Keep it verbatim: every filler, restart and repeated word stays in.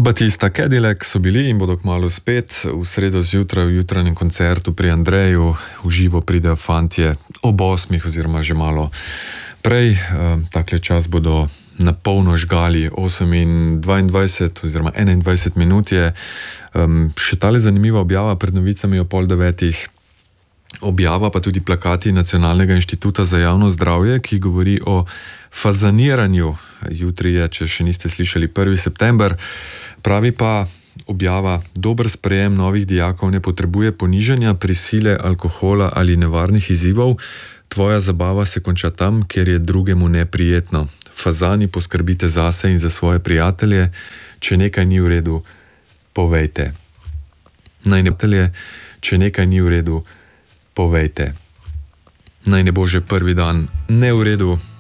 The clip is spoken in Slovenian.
Batista Cadillac so bili in bodo kmalu spet. V sredo zjutraj v jutranjem koncertu pri Andreju v živo pridejo fantje ob osmih oziroma že malo prej. Takle čas bodo na polno žgali, osem in dvaindvajset oziroma enaindvajset minut je. Še tale zanimiva objava pred novicami o pol devetih. Objava pa tudi plakati Nacionalnega inštituta za javno zdravje, ki govori o fazaniranju. Jutri je, če še niste slišali, prvi september. Pravi pa objava: dober sprejem novih dijakov ne potrebuje ponižanja, prisile, alkohola ali nevarnih izzivov. Tvoja zabava se konča tam, kjer je drugemu neprijetno. Fazani, poskrbite zase in za svoje prijatelje. Če nekaj ni v redu, povejte. Naj ne prijatelje, če nekaj ni v redu, povejte. Naj ne bo že prvi dan ne v redu.